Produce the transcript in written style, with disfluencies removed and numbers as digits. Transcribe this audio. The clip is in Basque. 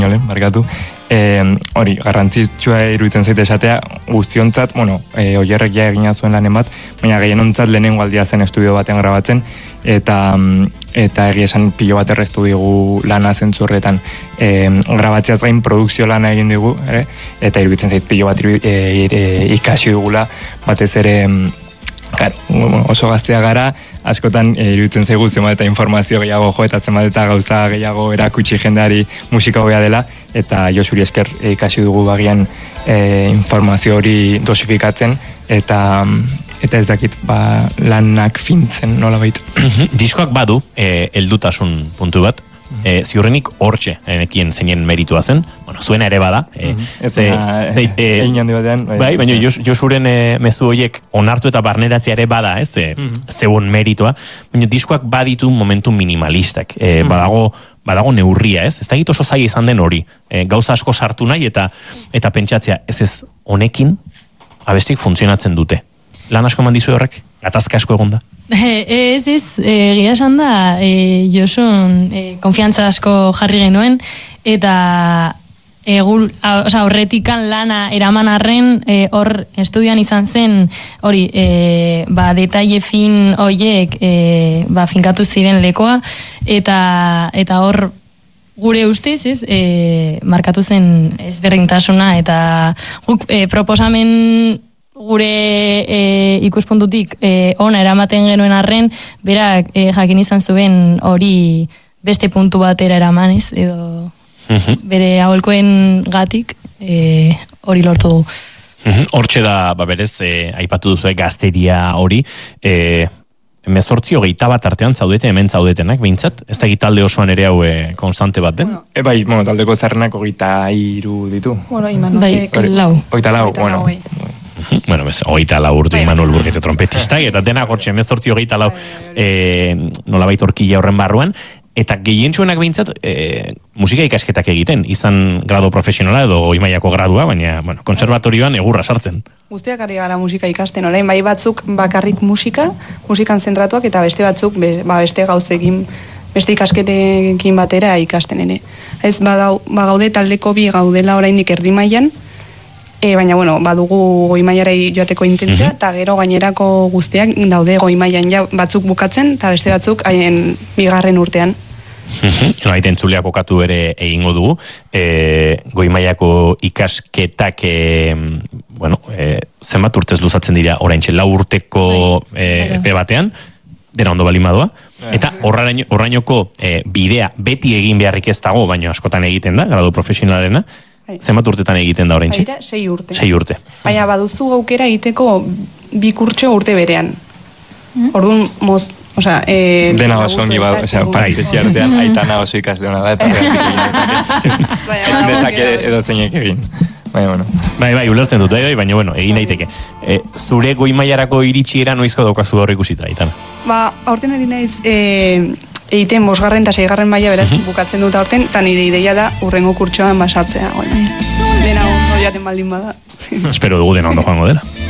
markatu. Hori, garrantzitsua iruditzen zaite esatea, guztiontzat, Oierrek ja egina zuen lanen bat, baina gehienontzat lehenengo aldia zen estudio batean grabatzen, eta egia esan pilo bat erreztu digu lana zentzu horretan. Grabatzeaz gain produkzio lana egin digu, eta iruditzen zait pilo bat ikasi dugula, batez ere oso gaztea gara, askotan iruditzen zaigu zenbat eta informazio gehiago eta zenbat eta gauza gehiago erakutsi jendeari musika hobea dela, eta Josuri esker ikasi dugu bagian informazio hori dosifikatzen, eta ez dakit lanak fintzen nola baita. Diskoak badu heldutasun puntu bat, ziurrenik hortxe nekien zeinen meritua zen, zuena ere bada. Egin handi batean. Bai, baina Josuren mezu horiek onartu eta barneratzea ere bada, zeuen meritua, baina diskoak baditu momentu minimalistak, badago neurria, ez dakit oso zaila izan den hori, gauza asko sartu nahi eta pentsatzea, ez honekin abestik funtzionatzen dute. Lan asko mandizu horrek? Gatazka asko egon da? Ez, egia esan da, Josun konfiantza asko jarri genuen, eta horretikan lana eraman arren, hor estudioan izan zen, hori, detaile fin horiek finkatu ziren lekoa, eta hor gure ustez, markatu zen ezberdintasuna, eta guk proposamen gure ikuspuntutik ona eramaten genuen arren, berak jakin izan zuen hori beste puntu batera eramanez, edo bere aholkoen gatik hori lortu dugu. Hortxe da, berez, aipatu duzu gazteria hori, 18-21 artean zaudete, hemen zaudetenak, behintzat? Ez da talde osoan ere hau konstante bat den? Bai, taldeko zarrenak 23 ditu. Bai, 24, Bueno, bez, 24 urte Imanol Burgete trompetista, eta denak hortxe, 18-24 nolabait horkila horren barruan, eta gehientsuenak behintzat musika ikasketak egiten, izan grado profesionala edo oimaiako gradua, baina, konservatorioan egurra sartzen. Guztiak ari gara musika ikasten, orain, bai batzuk bakarrik musikan zentratuak, eta beste batzuk beste gauzekin, beste ikasketekin batera ikasten ere. Ez, bagaude taldeko bi gaudela orainik erdi mailan, baina, badugu goi mailara joateko intentzia, eta gero gainerako guztiak daude goi mailan batzuk bukatzen, eta beste batzuk haien bigarren urtean. Haiten entzuleak okatu ere egingo dugu, goi mailako ikasketak, zenbat urtez luzatzen dira, oraintxe 4 urteko epe batean, dena ondo balin badoa, eta horrainoko bidea beti egin beharrik ez dago, baina askotan egiten da, gradu profesionalarena, zenbat urtetan egiten da oraintxe? 6 urte. 6 urte. Baina baduzu aukera egiteko 2 kurtso urte berean. Orduan, dena oso ongi parentesi artean, Aitana oso ikasleona da, eta dezake edo zeinek egin. Bai, ulertzen dut, baina, egin daiteke. Zure goi mailarako iritsiera noizko daukazu hor ikusita, Aitana? Aurten ari naiz, egiten 5. eta 6. maila beraz bukatzen dut aurten, eta nire ideia da urrengo kurtsoan basartzea. Dena ondo jaten baldin bada. Espero dugu dena ondo joango dela.